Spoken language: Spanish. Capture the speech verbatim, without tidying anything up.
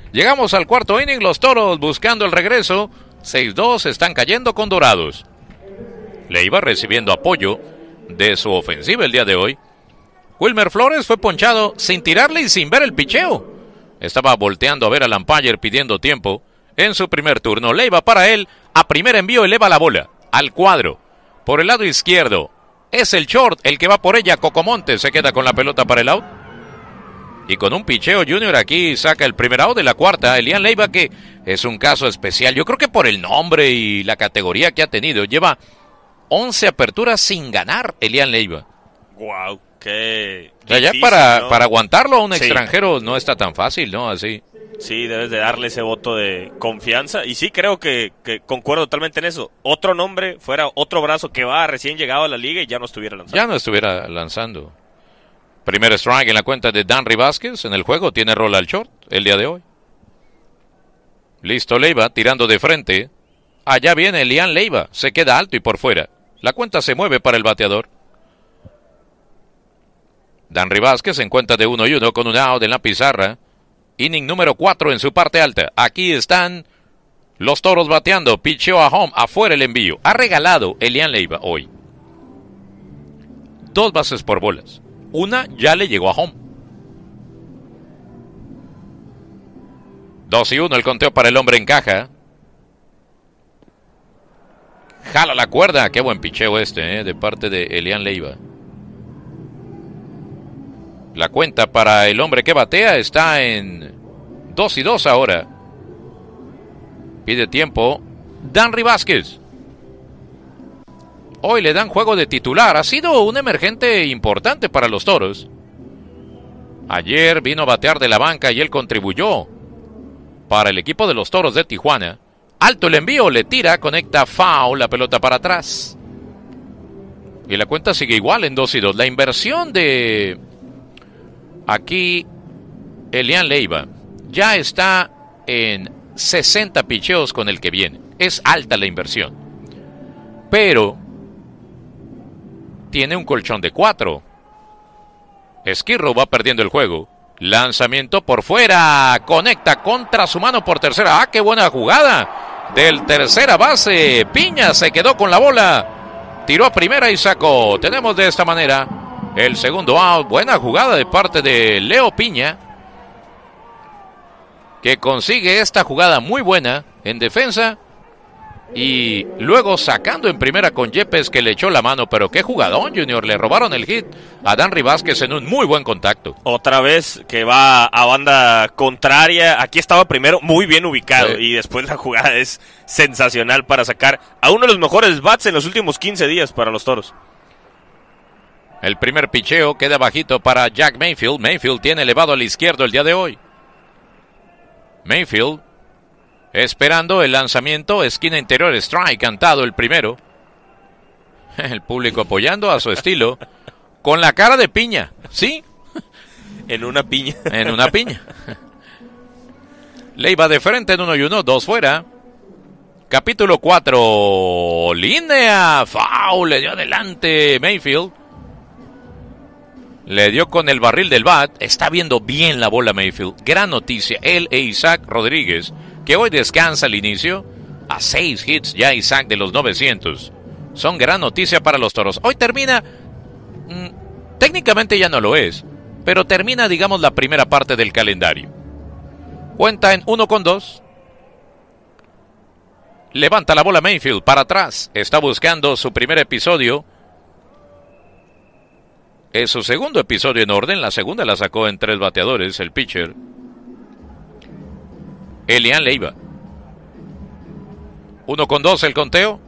Llegamos al cuarto inning, los Toros buscando el regreso. seis dos, están cayendo con Dorados. Leiva recibiendo apoyo de su ofensiva el día de hoy. Wilmer Flores fue ponchado sin tirarle y sin ver el picheo. Estaba volteando a ver al umpire pidiendo tiempo en su primer turno. Leiva para él, a primer envío eleva la bola al cuadro. Por el lado izquierdo es el short el que va por ella. Cocomonte se queda con la pelota para el out. Y con un picheo Junior aquí saca el primer out de la cuarta. Elian Leiva, que es un caso especial. Yo creo que por el nombre y la categoría que ha tenido. Lleva once aperturas sin ganar Elian Leiva. Wow, qué o sea, ya difícil, para, ¿no? para aguantarlo a un Sí. extranjero no está tan fácil, ¿no? Así. Sí, debes de darle ese voto de confianza. Y sí, creo que, que concuerdo totalmente en eso. Otro nombre, fuera otro brazo que va recién llegado a la liga y ya no estuviera lanzando. Ya no estuviera lanzando. Primer strike en la cuenta de Danry Vázquez. En el juego tiene rol al short el día de hoy. Listo Leiva, tirando de frente. Allá viene Elian Leiva. Se queda alto y por fuera. La cuenta se mueve para el bateador. Danry Vázquez en cuenta de uno y uno con un out en la pizarra. Inning número cuatro en su parte alta. Aquí están los Toros bateando. Picheo a home. Afuera el envío. Ha regalado Elian Leiva hoy dos bases por bolas. Una ya le llegó a home. Dos y uno el conteo para el hombre en caja. Jala la cuerda. Qué buen picheo este, eh, de parte de Elian Leiva. La cuenta para el hombre que batea está en dos y dos ahora. Pide tiempo Danry Vázquez. Hoy le dan juego de titular. Ha sido un emergente importante para los Toros. Ayer vino a batear de la banca y él contribuyó para el equipo de los Toros de Tijuana. Alto el envío, le tira, conecta foul, la pelota para atrás. Y la cuenta sigue igual en dos y dos. La inversión de aquí Elian Leiva ya está en sesenta picheos con el que viene. Es alta la inversión. Pero tiene un colchón de cuatro. Esquirro va perdiendo el juego. Lanzamiento por fuera. Conecta contra su mano por tercera. ¡Ah, qué buena jugada! Del tercera base. Piña se quedó con la bola. Tiró a primera y sacó. Tenemos de esta manera el segundo out. Buena jugada de parte de Leo Piña, que consigue esta jugada muy buena en defensa. Y luego sacando en primera con Yepes, que le echó la mano. Pero qué jugadón, Junior. Le robaron el hit a Danry Vázquez en un muy buen contacto. Otra vez que va a banda contraria. Aquí estaba primero muy bien ubicado. Sí. Y después la jugada es sensacional para sacar a uno de los mejores bats en los últimos quince días para los Toros. El primer picheo queda bajito para Jack Mayfield. Mayfield tiene elevado al izquierdo el día de hoy. Mayfield esperando el lanzamiento, esquina interior, strike, cantado el primero. El público apoyando a su estilo, con la cara de piña, ¿sí? En una piña. En una piña. Leiva de frente en uno y uno, dos fuera. Capítulo cuatro, línea, foul, le dio adelante Mayfield. Le dio con el barril del bat, está viendo bien la bola Mayfield. Gran noticia, él e Isaac Rodríguez, que hoy descansa al inicio, a seis hits ya Isaac de los novecientos. Son gran noticia para los Toros. Hoy termina, mmm, técnicamente ya no lo es, pero termina, digamos, la primera parte del calendario. Cuenta en uno con dos. Levanta la bola Mayfield para atrás. Está buscando su primer episodio. Es su segundo episodio en orden. La segunda la sacó en tres bateadores el pitcher Elian Leiva. Uno con dos el conteo.